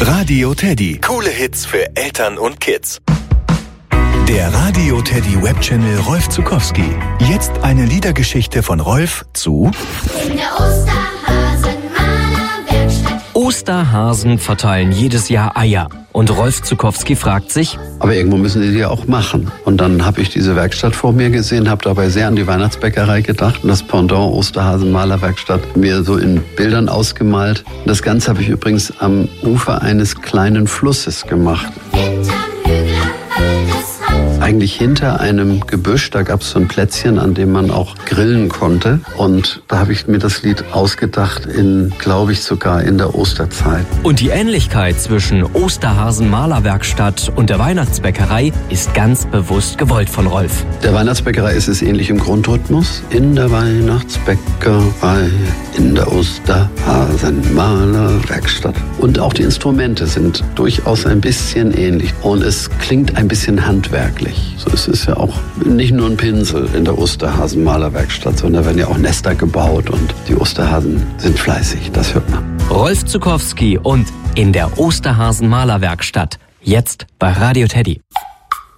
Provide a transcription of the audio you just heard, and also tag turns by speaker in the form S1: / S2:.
S1: Radio Teddy. Coole Hits für Eltern und Kids. Der Radio Teddy Webchannel Rolf Zuckowski. Jetzt eine Liedergeschichte von Rolf zu
S2: In der Osterhasen-Malerwerkstatt.
S3: Osterhasen verteilen jedes Jahr Eier. Und Rolf Zuckowski fragt sich,
S4: aber irgendwo müssen die ja auch machen. Und dann habe ich diese Werkstatt vor mir gesehen, habe dabei sehr an die Weihnachtsbäckerei gedacht und das Pendant Osterhasen-Malerwerkstatt mir so in Bildern ausgemalt. Das Ganze habe ich übrigens am Ufer eines kleinen Flusses gemacht.
S2: Hinterm Hügel am Waldesrand.
S4: Eigentlich hinter einem Gebüsch, da gab es so ein Plätzchen, an dem man auch grillen konnte. Und da habe ich mir das Lied ausgedacht, glaube ich, sogar in der Osterzeit.
S3: und die Ähnlichkeit zwischen Osterhasen-Malerwerkstatt und der Weihnachtsbäckerei ist ganz bewusst gewollt von Rolf.
S4: Der Weihnachtsbäckerei ist es ähnlich im Grundrhythmus. In der Weihnachtsbäckerei, in der Osterhasen-Malerwerkstatt. Und auch die Instrumente sind durchaus ein bisschen ähnlich. Und es klingt ein bisschen handwerklich. So, es ist ja auch nicht nur ein Pinsel in der Osterhasen-Malerwerkstatt, sondern da werden ja auch Nester gebaut und die Osterhasen sind fleißig, das hört man.
S3: Rolf Zuckowski und in der Osterhasen-Malerwerkstatt. Jetzt bei Radio Teddy.